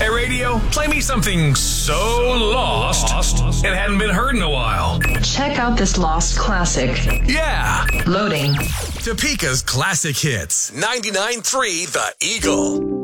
Hey, radio, play me something so lost it hadn't been heard in a while. Check out this lost classic. Yeah. Loading. Topeka's classic hits. 99.3 The Eagle.